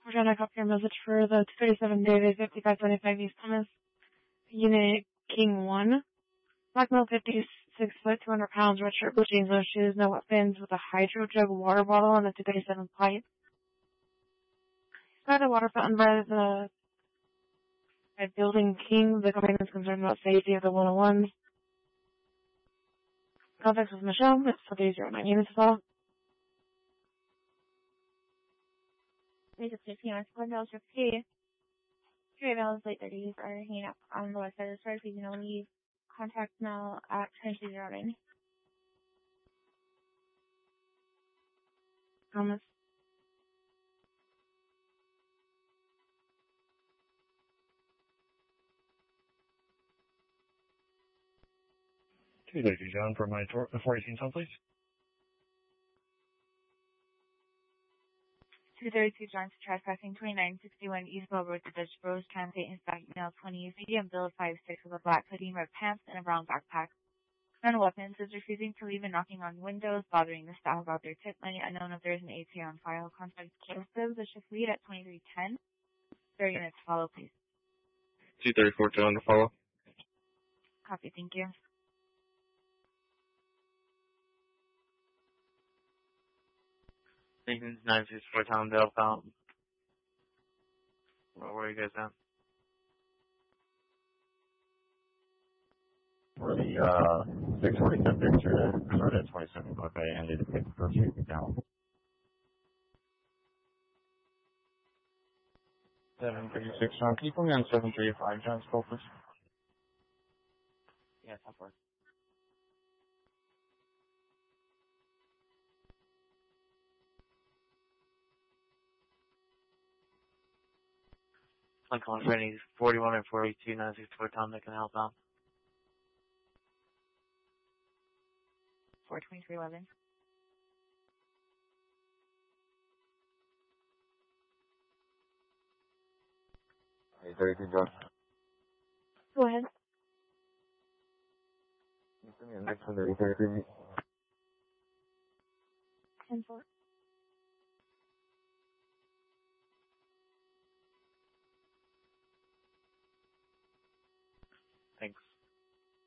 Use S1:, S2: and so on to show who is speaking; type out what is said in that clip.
S1: We're trying to copy your message for the 237 David 5525 East Thomas. Unit King 1. Black male 56 foot, 200 pounds, red shirt, blue jeans, no shoes, no weapons, with a hydro jug water bottle on the 237 pipe. By the water fountain by Building King, the company is concerned about safety of the 101s. Contact with Michelle, it's 4009 units as well.
S2: This is 15 on Glendale Strip P. Three available late 30s are hanging up on the west side of the store. Please do not leave. Contact Mel at 2309.
S1: Thomas.
S3: Thank you, John, for my 418 ton, please.
S2: 232 Johnson trespassing 2961 East Bell Road to Dutch Bros. Transit inspect male 20 medium build 5'6" with a black hoodie, red pants, and a brown backpack. None weapons, is refusing to leave and knocking on windows, bothering the staff about their tip money. Unknown if there is an ATA on file. Contact Joseph, the shift lead at 2310. 30 minutes to follow, please.
S4: 234 John to follow.
S2: Copy, thank you.
S4: Nathan's 964 Towndale found. Where are you guys at?
S5: For the 647 picture, started at 27 buffet, ended at 6 per few down.
S4: 736 John. Can you put me on 735 John's call, please?
S2: Yes, of course.
S4: Lincoln Twenty 41 and 42 964 Tom that can help out.
S2: 42311.
S5: Hey, 32 John.
S2: Go ahead.
S5: Can you send me the next one, 33?
S2: 10-4.